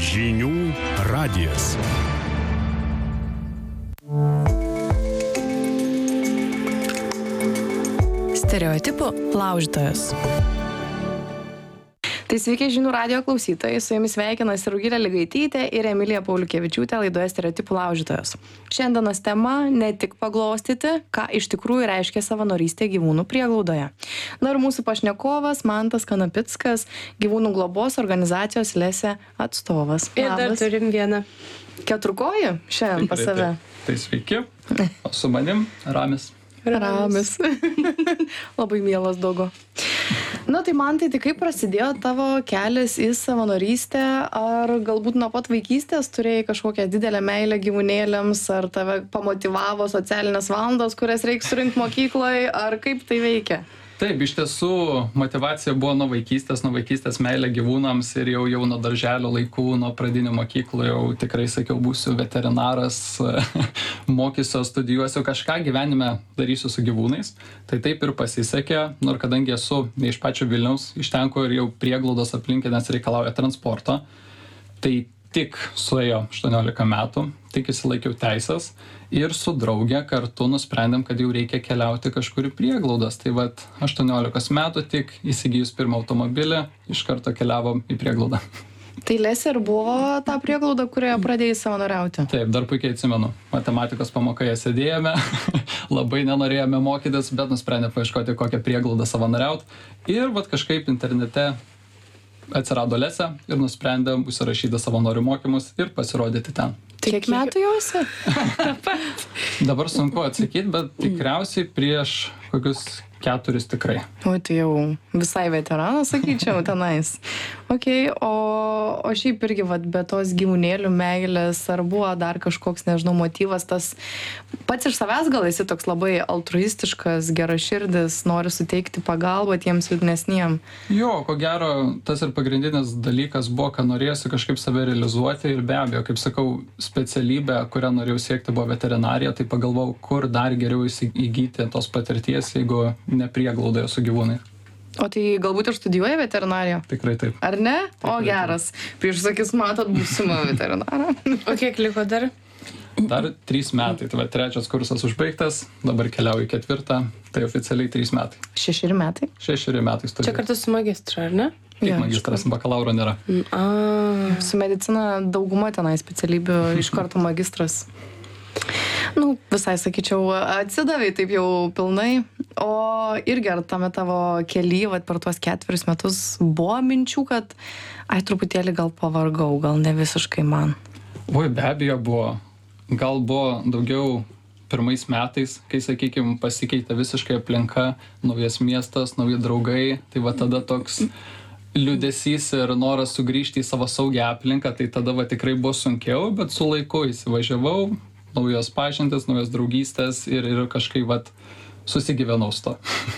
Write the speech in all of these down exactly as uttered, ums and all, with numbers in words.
Žinių radijas. Stereotipų laužytojas. Tai sveiki žinių radijo klausytojai, su jumis sveikinasi Rugilė Ligaitytė ir Emilija Pauliukevičiūtė laidoje Stereotipų laužytojas. Šiandienos tema ne tik paglostyti, ką iš tikrųjų reiškia savanorystė gyvūnų prieglaudoje. Na ir mūsų pašnekovas Mantas Kanapickas, gyvūnų globos organizacijos Lesė atstovas. Ir dar turim vieną keturkojį šiandien pas save. Tai, tai sveiki, o su manim Ramis. Ramis. Labai mielas dogo. Na tai man tai, tai kaip prasidėjo tavo kelias į savanorystę, ar galbūt nuo pat vaikystės turėjai kažkokią didelę meilę gyvūnėliams, ar tave pamotivavo socialinės valandos, kurias reikia surinkti mokykloje, ar kaip tai veikia? Taip, iš tiesų motivacija buvo nuo vaikystės, nuo vaikystės meilė gyvūnams ir jau, jau nuo darželio laikų, nuo pradinių mokyklų jau tikrai sakiau, būsiu veterinaras, mokysiu, studijuosiu, kažką gyvenime darysiu su gyvūnais. Tai taip ir pasisekė, nors kadangi esu iš pačio Vilniaus, iš ten, kur jau prieglaudos aplinkinės reikalauja transporto, tai tik suėjo aštuoniolika metų, tik įsilaikiau teisės ir su drauge kartu nusprendėm, kad jau reikia keliauti kažkur į prieglaudas. Tai vat aštuoniolikos metų tik įsigijus pirmą automobilį, iš karto keliavom į prieglaudą. Tai Lesė ir buvo ta prieglauda, kurioje pradėjai savanoriauti? Taip, dar puikiai atsimenu. Matematikos pamokoje sėdėjome, labai nenorėjome mokytis, bet nusprendėme paieškoti kokią prieglaudą savanoriauti. Ir vat kažkaip internete atsirado Lesė ir nusprendėm užsirašyti savanorių mokymus ir pasirodyti ten. Kiek metų jau esi? Dabar sunku atsakyti, bet tikriausiai prieš kokius keturis tikrai. O tai jau visai veteranas, sakyčiau, tenais. Ok, o, o šiaip irgi, vat, be tos gyvūnėlių meilės, ar buvo dar kažkoks, nežinau, motyvas, tas pats iš savęs gal esi toks labai altruistiškas, geraširdis, nori suteikti pagalbą tiems silpnesniem? Jo, ko gero, tas ir pagrindinis dalykas buvo, kad norėjosi kažkaip save realizuoti ir be abejo, kaip sakau, specialybė, kurią norėjau siekti, buvo veterinarija, tai pagalvojau, kur dar geriau įgyti tos patirties, jeigu ne prieglaudoje su gyvūnai. O tai galbūt ir studijuoja veterinariją? Tikrai taip. Ar ne? Tikrai o geras. Prieš sakys, matot, būsimą veterinarą. O kiek liko dar? Dar trys metai. Tai va, trečias kursas užbaigtas, dabar keliauju į ketvirtą, tai oficialiai trys metai. Šešeri metai? Šešeri metai studijuoju. Čia kartu su magistra, ar ne? Tik magistras, bakalauro nėra. A. Su medicina dauguma tenai specialybių iš karto magistras. Nu, visai, sakyčiau, atsidavai taip jau pilnai. O irgi ar tame tavo kely, vat, per tuos ketverius metus buvo minčių, kad ai, truputėlį gal pavargau, gal ne visiškai man? Oi, be abejo buvo. Gal buvo daugiau pirmais metais, kai, sakykime, pasikeitė visiškai aplinka, naujas miestas, nauji draugai, tai va tada toks liūdesys ir noras sugrįžti į savo saugią aplinką, tai tada va tikrai buvo sunkiau, bet su laiku įsivažiavau, naujos pažintys, naujos draugystės ir, ir kažkaip vat susigyvenau su to.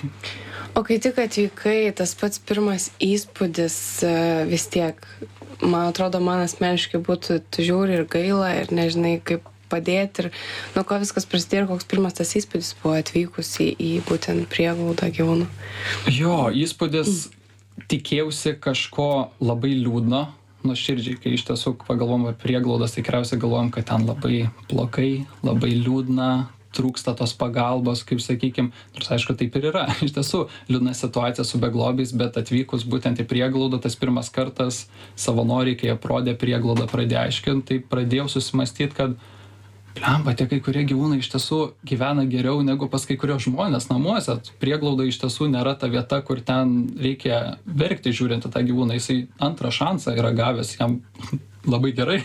O kai tik atvykai, tas pats pirmas įspūdis vis tiek, man atrodo, man asmeniškai būtų, tu žiūri ir gaila ir nežinai kaip padėti ir nuo ko viskas prasidėjo ir koks pirmas tas įspūdis buvo atvykus į, į būtent prieglaudą gyvūnų. Jo, įspūdis tikėjausi kažko labai liūdno. Nuoširdžiai, kai iš tiesų pagalvom apie prieglaudas, tikriausiai galvojom, kad ten labai blogai, labai liūdna, trūksta tos pagalbos, kaip sakykim, nors aišku taip ir yra. Iš tiesų liūdna situacija su beglobiais, bet atvykus būtent į prieglaudą, tas pirmas kartas savanoriai, kai aprodė prieglaudą, pradėjo aiškinti, tai pradėjau susimastyti, kad blemba, tie kai kurie gyvūnai iš tiesų gyvena geriau negu pas kai kurios žmonės namuose. Prieglauda iš tiesų nėra ta vieta, kur ten reikia verkti žiūrint tą gyvūną. Jisai antrą šansą yra gavęs, jam labai gerai.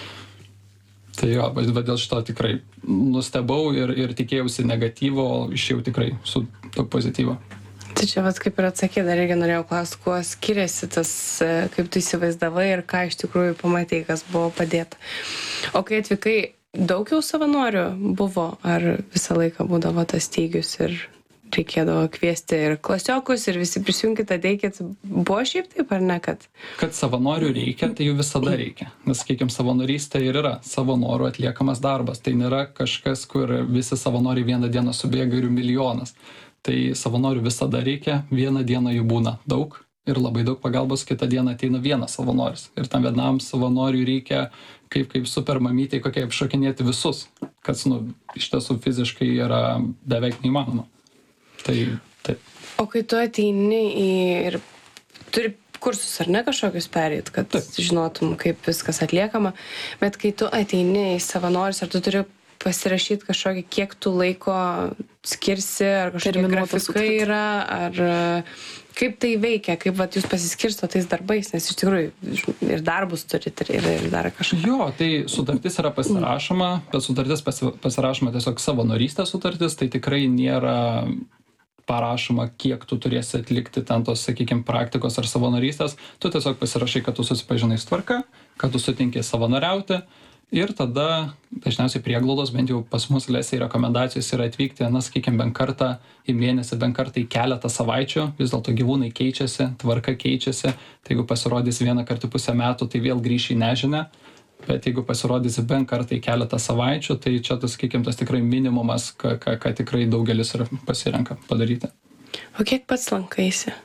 Tai jo, bet dėl šito tikrai nustebau ir, ir tikėjausi negatyvo, o išėjau tikrai su daug pozityvo. Tai čia vat kaip ir atsakė, dar irgi norėjau klausti, kuo skiriasi tas, kaip tu įsivaizdavai ir ką iš tikrųjų pamatei, kas buvo padėta. O kai atvykai, daug jau savanorių buvo, ar visą laiką būdavo tas stygius ir reikėdavo kviesti ir klasiokus ir visi prisijunkit, ateikit, buvo šiaip taip ar ne, kad? Kad savanorių reikia, tai jų visada reikia. Nes, sakykime, savanorystė ir yra savo norų atliekamas darbas. Tai nėra kažkas, kur visi savanoriai vieną dieną subėga ir jų milijonas. Tai savanorių visada reikia, vieną dieną jų būna daug, ir labai daug pagalbos, kitą dieną ateina vienas savanoris. Ir tam vienam savanoriui reikia kaip, kaip super mamytei, kokie apšokinėti visus, kas, nu, iš tiesų fiziškai yra beveik neįmanoma. Tai, taip. O kai tu ateini į ir turi kursus ar ne kažkokius pereit, kad taip. Žinotum, kaip viskas atliekama, bet kai tu ateini į savanorius, ar tu turi pasirašyti kažkokį, kiek tu laiko skirsi, ar kažkokie grafikai yra, ar kaip tai veikia, kaip vat, jūs pasiskirsto tais darbais, nes iš tikrųjų ir darbus turit, ir, ir dar kažką. Jo, tai sutartis yra pasirašoma, bet sutartis pasirašoma tiesiog savanorystės sutartis, tai tikrai nėra parašoma, kiek tu turėsi atlikti ten tos, sakykime, praktikos ar savanorystės. Tu tiesiog pasirašai, kad tu susipažinai su tvarka, kad tu sutinkė savanoriauti ir tada dažniausiai prieglaudos, bent jau pas mus lesiai rekomendacijos yra atvykti, na, sakykime, bent kartą į mėnesį, bent kartą į keletą savaičių, vis dėlto gyvūnai keičiasi, tvarka keičiasi, tai jeigu pasirodys vieną kartą pusę metų, tai vėl grįši į nežinę. Bet jeigu pasirodysi bent kartą į keletą savaičių, tai čia, tas, sakykime, tas tikrai minimumas, ką, ką, ką tikrai daugelis pasirenka padaryti. O kiek pats lankaisi?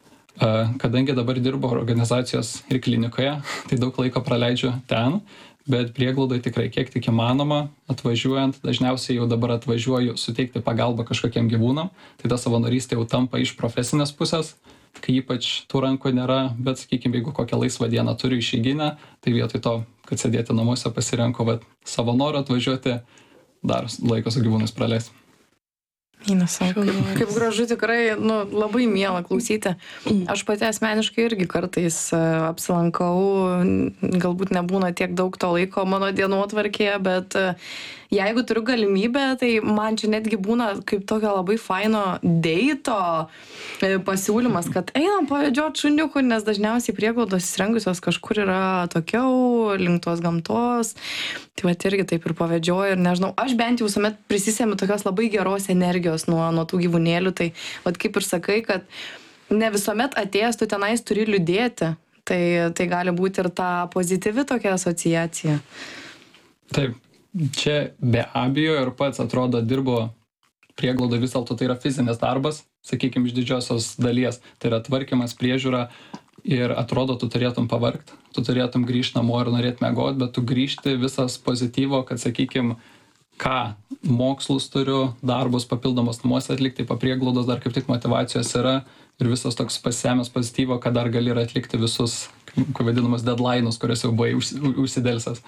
Kadangi dabar dirbu organizacijos ir klinikoje, tai daug laiko praleidžiu ten, bet prieglaudai tikrai kiek tik įmanoma, atvažiuojant, dažniausiai jau dabar atvažiuoju suteikti pagalbą kažkokiem gyvūnam, tai ta savanorystė jau tampa iš profesinės pusės, kai ypač tų rankų nėra, bet, sakykime, jeigu kokią laisvą dieną turiu išeiginę, tai vietoj to, kad sėdėti namuose, pasirenku, bet savo norą atvažiuoti, dar laiko su gyvūnais praleisti. Inas, kaip, kaip gražu tikrai, nu, labai miela klausyti. Aš pati asmeniškai irgi kartais apsilankau, galbūt nebūna tiek daug to laiko mano dienotvarkėje, bet jeigu turiu galimybę, tai man čia netgi būna kaip tokio labai faino deito pasiūlymas, kad einam pavedžiot šuniukų, nes dažniausiai prieglaudos įsirengusios kažkur yra tokiau, link tos gamtos. Tai va irgi taip ir pavedžioju ir nežinau, aš bent jau visuomet prisisėmiu tokios labai geros energijos nuo, nuo tų gyvūnėlių, tai va kaip ir sakai, kad ne visuomet atėjęs tu tenais turi liūdėti, tai, tai gali būti ir ta pozityvi tokia asociacija. Taip, čia be abejo ir pats atrodo dirbo prieglauda, vis dėlto tai yra fizinis darbas, sakykime, iš didžiosios dalies, tai yra tvarkymas, priežiūra. Ir atrodo, tu turėtum pavargti, tu turėtum grįžti namo ir norėt miegot, bet tu grįžti visas pozityvo, kad, sakykim, ką mokslus turiu, darbus papildomas namuose atlikti, po prieglaudos dar kaip tik motivacijos yra ir visas toks pasiemęs pozityvo, kad dar gali ir atlikti visus, kaip vadinamas, deadline'us, kuriuos jau buvai užsidelsęs.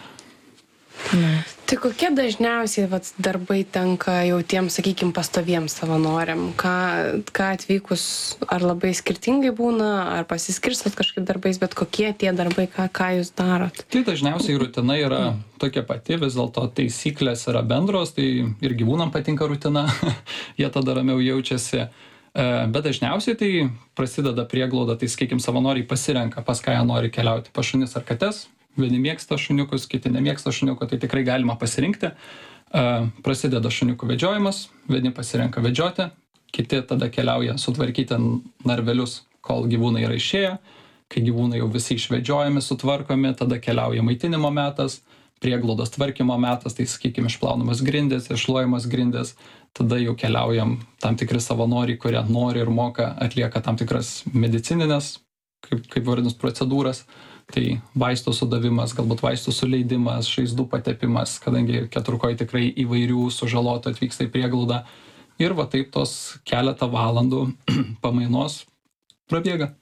Ne. Tai kokie dažniausiai vat, darbai tenka jau tiem, sakykime, pastoviems savanoriam? Ką, ką atvykus, ar labai skirtingai būna, ar pasiskirstot kažkaip darbais, bet kokie tie darbai, ką, ką jūs darot? Tai dažniausiai rutina yra tokia pati, vis dėlto taisyklės yra bendros, tai ir gyvūnam patinka rutina, jie tada ramiau jaučiasi. Bet dažniausiai tai prasideda prieglauda, tai, sakykime, savanoriai pasirenka, pas ką jie nori keliauti, pas šunis ar kates. Vieni mėgsta šuniukus, kiti nemėgsta šuniuko, tai tikrai galima pasirinkti. Prasideda šuniukų vedžiojimas, vieni pasirenka vedžioti, kiti tada keliauja sutvarkyti narvelius, kol gyvūnai yra išėję. Kai gyvūnai jau visi išvedžiojami, sutvarkomi, tada keliauja maitinimo metas, prieglaudos tvarkymo metas, tai, sakykime, išplaunamas grindis, iššluojamas grindis, tada jau keliaujam tam tikri savanoriai, kurie nori ir moka, atlieka tam tikras medicininės, kaip, kaip vardinus, procedūras. Tai vaistų sudavimas, galbūt vaistų suleidimas, žaizdų patepimas, kadangi keturkojai tikrai įvairių sužalotų atvyksta į prieglaudą. Ir va taip tos keletą valandų pamainos prabėga.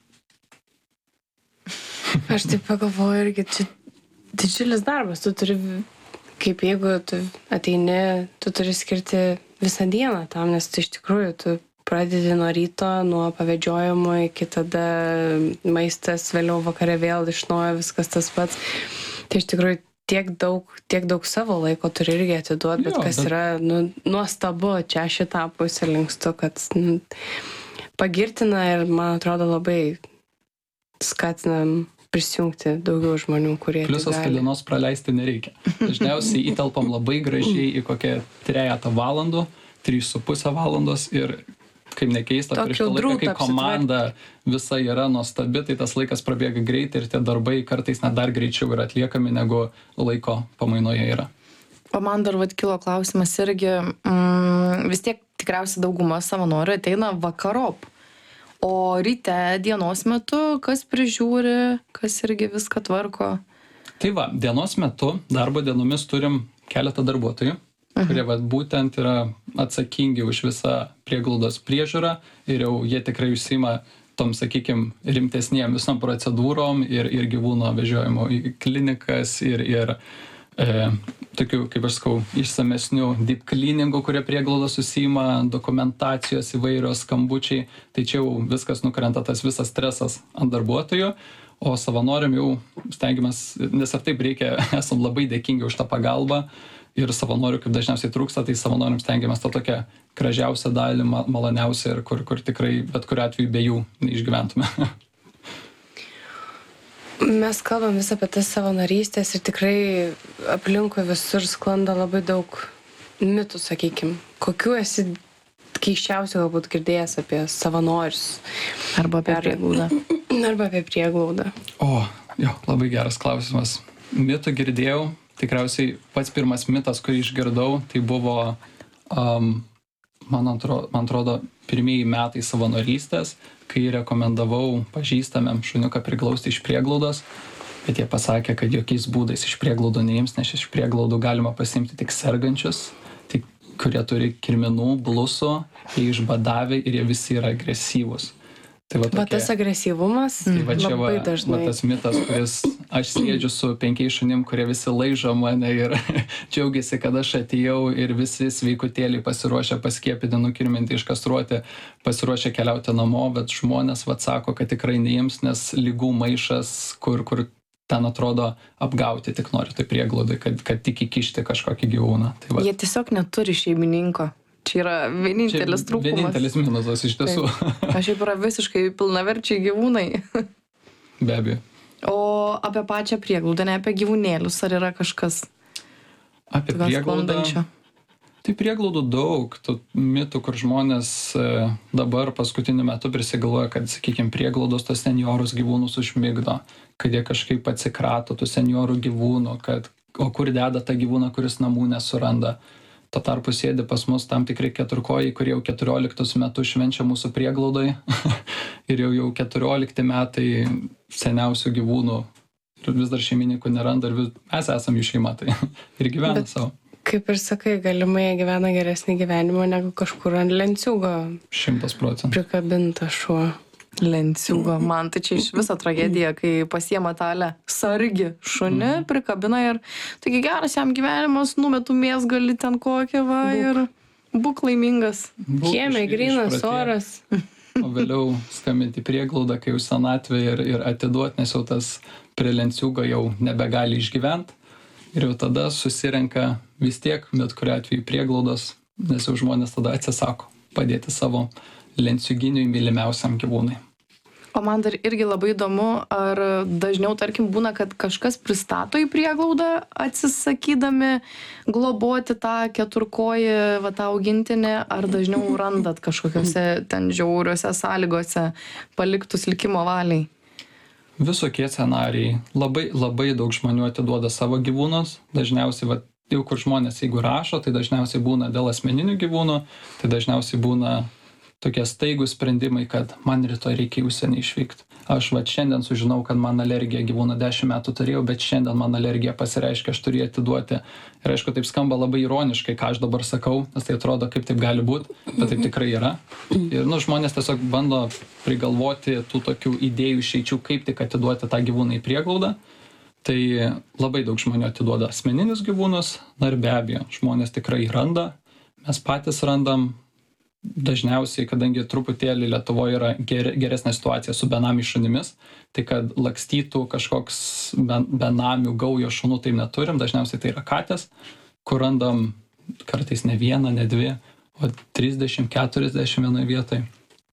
Aš taip pagalvoju irgi, čia didžiulis darbas. Tu turi, kaip jeigu tu ateini, tu turi skirti visą dieną tam, nes tu iš tikrųjų tu pradedi nuo ryto, nuo pavedžiojimo iki tada maistas, vėliau vakare vėl iš naujo viskas tas pats. Tai iš tikrųjų tiek daug, tiek daug savo laiko turi irgi atiduoti, bet jo, kas bet... yra nu, nuostabu, čia šitą pusę linkstu, kad nu, pagirtina ir man atrodo labai skatinam prisijungti daugiau žmonių, kurie Pliusas, kad dienos praleisti nereikia. Dažniausiai įtelpam labai gražiai į kokią trejatą valandų, trys su pusę valandos ir kaip nekeista, prieš tą laiką, kai komanda visa yra nuostabi, tai tas laikas prabėga greitai ir tie darbai kartais net dar greičiau yra atliekami, negu laiko pamainoje yra. O man dar vat kilo klausimas irgi, mm, vis tiek tikriausiai dauguma savanorių ateina vakarop. O ryte, dienos metu, kas prižiūri, kas irgi viską tvarko? Tai va, dienos metu, darbo dienomis turim keletą darbuotojų, mhm. kurie va, būtent yra atsakingi už visą prieglaudos priežiūrą ir jau jie tikrai užsima tom, sakykime, rimtesniem visom procedūrom ir, ir gyvūno vežiojimo į klinikas ir, ir e, tokių, kaip aš sakau, išsamesnių deep cleaningų, kurie prieglaudos susima, dokumentacijos įvairios skambučiai, tai čia jau viskas nukrenta tas visas stresas ant darbuotojų, o savanoriam jau stengiamės, nes ar taip reikia, esam labai dėkingi už tą pagalbą ir savanorių, kaip dažniausiai trūksta, tai savanoriam stengiamės tą tokią gražiausią dalį, maloniausią ir kur, kur tikrai bet kuriuo atveju be jų neišgyventume. Mes kalbam vis apie tas savanorystės ir tikrai aplinkui visur sklando labai daug mitų, sakykim. Kokių esi keisčiausių galbūt girdėjęs apie savanorius? Arba apie prieglaudą. Arba apie prieglaudą. O, jo, labai geras klausimas. Mitų girdėjau. Tikriausiai pats pirmas mitas, kurį išgirdau, tai buvo, um, man, antro, man atrodo, pirmieji metai savanorystės, kai rekomendavau pažįstamėm šuniuką priglausti iš prieglaudos, bet jie pasakė, kad jokiais būdais iš prieglaudų neims, nes iš prieglaudų galima pasiimti tik sergančius, tik, kurie turi kirminų, blusų, jie išbadavę ir jie visi yra agresyvūs. Tai va, tokie, va tas agresyvumas tai va, čia labai va, dažnai. Va tas mitas, kuris aš sėdžiu su penkiais šunim, kurie visi laižo mane ir džiaugiasi, kad aš atėjau ir visi sveikutėliai pasiruošę paskiepyti, nukirminti, iškastruoti, pasiruošę keliauti namo, bet žmonės va sako, kad tikrai neims, nes lygų maišas, kur, kur ten atrodo apgauti tik nori tai prieglaudai, kad, kad tik įkišti kažkokį gyvūną. Tai va. Jie tiesiog neturi šeimininko. Čia yra vienintelis trūkumas. Vienintelis minusas iš tiesų. Aš šiaip yra visiškai pilnaverčiai gyvūnai. Be abejo. O apie pačią prieglaudą, ne apie gyvūnėlius, ar yra kažkas? Apie prieglaudą. Tai prieglaudų daug, tų mitų, kur žmonės dabar paskutiniu metu prisigalvoja, kad, sakykime, prieglaudos tos seniorus gyvūnus užmigdo, kad jie kažkaip atsikrato tų seniorų gyvūnų, kad, o kur deda tą gyvūną, kuris namų nesuranda. Tuo tarpu sėdi pas mus tam tikri keturkojai, kurie jau keturioliktus metus švenčia mūsų prieglaudai ir jau jau keturiolikti metai seniausių gyvūnų ir vis dar šeimininkų neranda ir vis, mes esam jų šeima tai ir gyvena Bet, savo. Kaip ir sakai, galimai jie gyvena geresnį gyvenimą negu kažkur ant lenciūgo Šimtas procentų. prikabinta šuo. Lenciūgo. Man tai čia iš viso tragedija, kai pasiema talę sargi šunį, prikabina ir taigi geras jam gyvenimas, numetu mėsgalį ten kokią va ir būk laimingas. Kieme grynas oras. O vėliau skambinti prieglaudą, kai jau senatvė ir, ir atiduot, nes jau tas prie lenciūgo jau nebegali išgyventi. Ir jau tada susirenka vis tiek, bet kuriuo atveju prieglaudos, nes jau žmonės tada atsisako padėti savo lenciūginiui mylimiausiam gyvūnui. O man dar irgi labai įdomu, ar dažniau, tarkim, būna, kad kažkas pristato į prieglaudą, atsisakydami globoti tą keturkojį, va, tą augintinį, ar dažniau randat kažkokiuose ten žiauriuose sąlygose paliktus likimo valiai? Visokie scenarijai. Labai, labai daug žmonių atiduoda savo gyvūnus. Dažniausiai, va, jau kur žmonės, jeigu rašo, tai dažniausiai būna dėl asmeninių gyvūnų, tai dažniausiai būna tokie staigūs sprendimai, kad man rytoj reikia į užsienį išvykti. Aš va šiandien sužinau, kad man alergija gyvūną dešimt metų turėjau, bet šiandien man alergija pasireiškia, aš turiu atiduoti. Ir aišku, taip skamba labai ironiškai, ką aš dabar sakau, nes tai atrodo, kaip taip gali būti, bet taip tikrai yra. Ir nu, žmonės tiesiog bando prigalvoti tų tokių idėjų išeičių, kaip tik atiduoti tą gyvūną į prieglaudą. Tai labai daug žmonių atiduoda asmeninius gyvūnus, na ir be abejo, žmonės tikrai randa, mes patys randam. Dažniausiai, kadangi truputėlį Lietuvoje yra ger, geresnė situacija su benamių šunimis, tai kad lakstytų kažkoks ben, benamių gaujo šunų, tai neturim, dažniausiai tai yra katės, kur randam kartais ne vieną, ne dvi, o trisdešimt keturiasdešimt vienoje vietoje.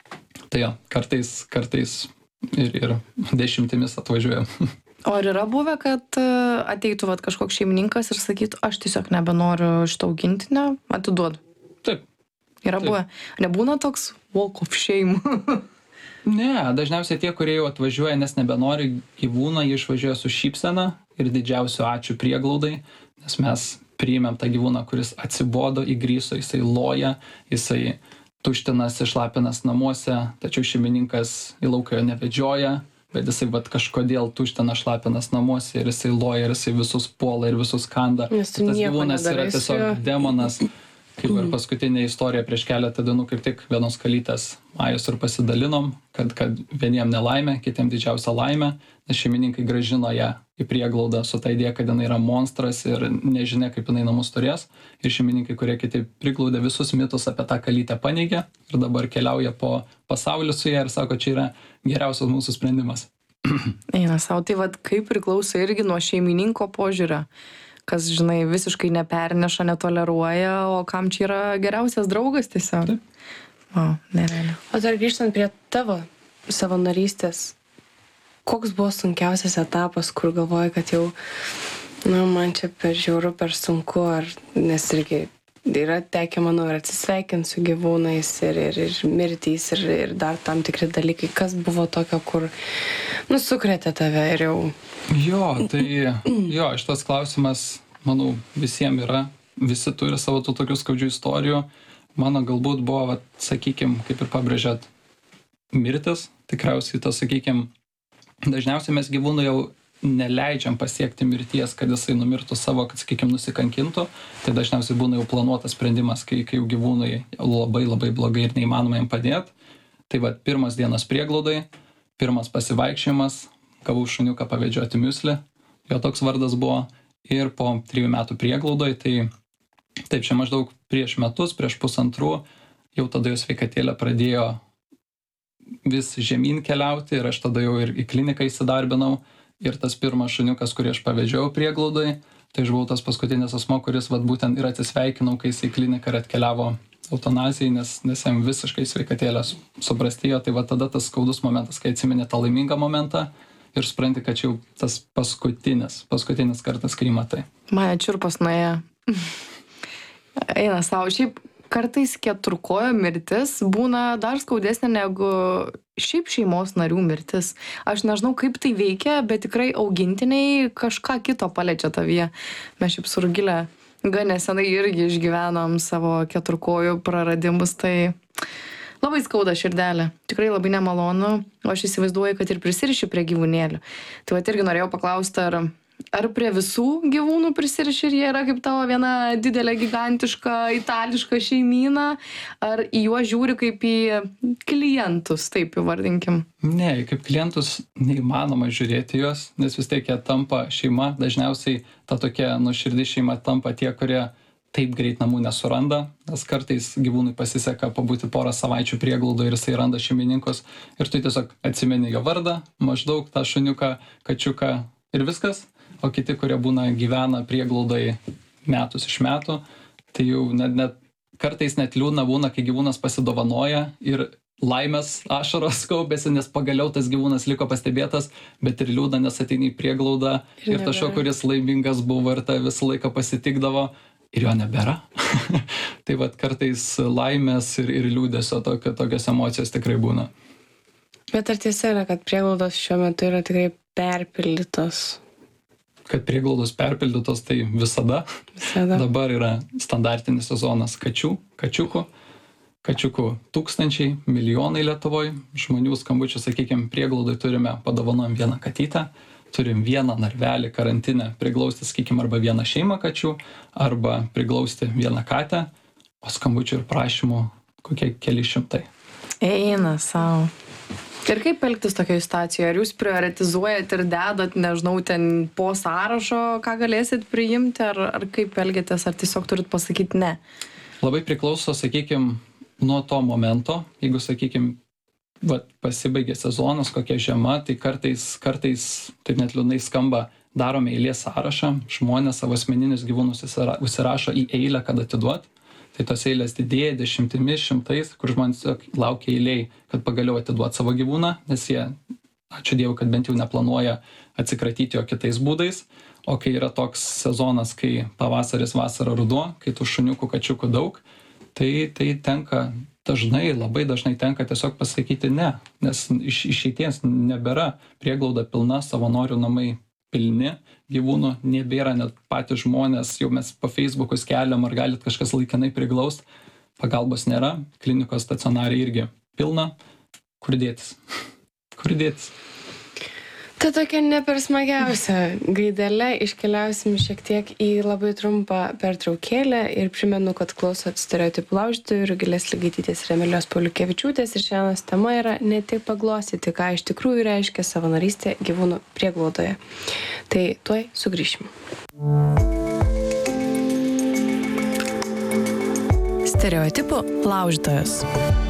Tai jo, kartais, kartais ir, ir dešimtimis atvažiuojam. O ar yra buvę, kad ateitų vat, kažkoks šeimininkas ir sakytų, aš tiesiog nebenoriu šito augintinio, atiduodu? Taip. Yra buvę. Nebūna toks walk of shame? Ne, dažniausiai tie, kurie jau atvažiuoja, nes nebenori gyvūną, jie išvažiuoja su šypsena ir didžiausiu ačiū prieglaudai, nes mes priėmėm tą gyvūną, kuris atsibodo, įgryso, jisai loja, jisai tuštinas išlapinas namuose, tačiau šeimininkas į lauką jo nevedžioja, bet jisai vat kažkodėl tuština šlapinas namuose ir jisai loja ir jisai visus puola ir visus kanda. Nes tu Tas nieko gyvūnas yra nedarai su tiesiog juo. demonas. Kaip ir paskutinė istorija prieš keletą dienų, kaip tik vienos kalytės Majos ir pasidalinom, kad, kad vieniem nelaimė, kitiem didžiausia laimė, nes šeimininkai grąžino ją į prieglaudą su ta idėja, kad jinai yra monstras ir nežinia, kaip jinai namus turės. Ir šeimininkai, kurie kiti priglaudė, visus mitus apie tą kalytę paneigė ir dabar keliauja po pasaulį su ją ir sako, čia yra geriausias mūsų sprendimas. Eina savo, tai vad kaip priklauso irgi nuo šeimininko požiūrio, kas, žinai, visiškai neperneša, netoleruoja, o kam čia yra geriausias draugas tiesiog. Taip. O, nerealiai. O dar grįžtant prie tavo savanorystės, koks buvo sunkiausias etapas, kur galvoji, kad jau, nu, man čia per žiauru, per sunku, ar, nes irgi yra tekę, manau, ir atsisveikinti su gyvūnais, ir, ir, ir mirtys, ir, ir dar tam tikri dalykai. Kas buvo tokio, kur, nu, sukrėtė tave ir jau... Jo, tai jo, šitas klausimas, manau, visiems yra, visi turi savo tų tokių skaudžių istorijų. Mano galbūt buvo, vat, sakykim, kaip ir pabrėžėt, mirtis, tikriausiai tas, sakykim, dažniausiai mes gyvūnų jau neleidžiam pasiekti mirties, kad jisai numirtų savo, kad, sakykim, nusikankintų, tai dažniausiai būna jau planuotas sprendimas, kai, kai jau gyvūnai labai labai blogai ir neįmanoma jam padėti. Tai vat, pirmas dienas prieglaudai, pirmas pasivaikščiojimas, gavau šuniuką pavedžioti miuslį, jo toks vardas buvo, ir po trijų metų prieglaudoj, tai taip, čia maždaug prieš metus, prieš pusantrų, jau tada jo sveikatėlė pradėjo vis žemyn keliauti ir aš tada jau ir į kliniką įsidarbinau. Ir tas pirmas šuniukas, kurį aš pavedžiau prieglaudoj, tai aš buvau tas paskutinis asmo, kuris vat, būtent ir atsisveikinau, kai jis į kliniką ir atkeliavo eutanazijai, nes, nes jam visiškai sveikatėlės suprastėjo. Tai va tada tas skaudus momentas, kai atsimeni tą laimingą momentą ir supranti, kad čia jau tas paskutinis, paskutinis kartas, kai matai. Mane čiurpas nuėjo. Eina savo, šiaip kartais keturkojo mirtis būna dar skaudesnė negu šiaip šeimos narių mirtis. Aš nežinau, kaip tai veikia, bet tikrai augintiniai kažką kito paliečia tavyje. Mes šiaip su Rugile gan nesenai irgi išgyvenom savo keturkojų praradimus, tai labai skauda širdelė. Tikrai labai nemalonu, o aš įsivaizduoju, kad ir prisiriši prie gyvūnėlių. Tai va irgi norėjau paklausti, ar Ar prie visų gyvūnų prisiriši ir jie yra kaip tavo viena didelė, gigantiška, itališka šeimyna, ar į juos žiūri kaip į klientus, taip įvardinkim? Ne, kaip klientus neįmanoma žiūrėti juos, nes vis tiek jie tampa šeima. Dažniausiai ta tokia nuoširdi šeima tampa tie, kurie taip greit namų nesuranda, nes kartais gyvūnui pasiseka pabūti porą savaičių prieglaudoje ir jisai randa šeimininkus ir tu tiesiog atsimeni jo vardą, maždaug tą šuniuką, kačiuką ir viskas. O kiti, kurie būna gyvena prieglaudai metus iš metų, tai jau net, net kartais net liūdna būna, kai gyvūnas pasidovanoja ir laimės ašaros kaupėsi, nes pagaliau tas gyvūnas liko pastebėtas, bet ir liūdna, nes ateini į prieglaudą ir, ir tas šuo, kuris laimingas buvo ir tą visą laiką pasitikdavo, ir jo nebėra. Tai vat kartais laimės ir, ir liūdesio tokio, tokios emocijos tikrai būna. Bet ar tiesa yra, kad prieglaudos šiuo metu yra tikrai perpildytos? Kad prieglaudos perpildytos, tai visada. Visada. Dabar yra standartinis sezonas kačių, kačiukų. Kačiukų tūkstančiai, milijonai Lietuvoje. Žmonių skambučių, sakykime, prieglaudai turime, padovanojom vieną katytę, turim vieną narvelį karantinę priglausti, sakykime, arba vieną šeimą kačių, arba priglausti vieną katę, o skambučių ir prašymų kokie keli šimtai. Eina savo. Ir kaip elgtis tokioje situacijoje? Ar jūs prioritizuojat ir dedat, nežinau, ten po sąrašo, ką galėsit priimti, ar, ar kaip elgitės, ar tiesiog turit pasakyti ne? Labai priklauso, sakykime, nuo to momento. Jeigu, sakykime, vat, pasibaigė sezonas, kokia žiema, tai kartais, kartais, taip net liūdnai skamba, darome eilės sąrašą, žmonės savo asmeninius gyvūnus užsirašo į eilę, kad atiduot. Tai tos eilės didėja dešimtimis, šimtais, kur žmonės laukia eiliai, kad pagaliau atiduot savo gyvūną, nes jie, ačiū Dievui, kad bent jau neplanuoja atsikratyti jo kitais būdais. O kai yra toks sezonas, kai pavasaris, vasara, ruduo, kai tų šuniukų, kačiukų daug, tai, tai tenka dažnai, labai dažnai tenka tiesiog pasakyti ne, nes iš, išeities nebėra, prieglauda pilna, savanorių namai pilni gyvūnų, nebėra net patys žmonės, jau mes po Facebook'us keliam, ar galit kažkas laikinai priglaust, pagalbos nėra, klinikos stacionariai irgi pilna, kur dėtis, kur dėtis. Ta tokia ne per smagiausia gaidele iškeliausim šiek tiek į labai trumpą pertraukėlę ir primenu, kad klausot Stereotipų laužytojų Rugilės Ligaitytės ir Emilijos Pauliukevičiūtės ir šiandienos tema yra ne tik paglostyti, ką iš tikrųjų reiškia savanorystė gyvūnų prieglaudoje. Tai tuoj sugrįšim. Stereotipų laužytojos.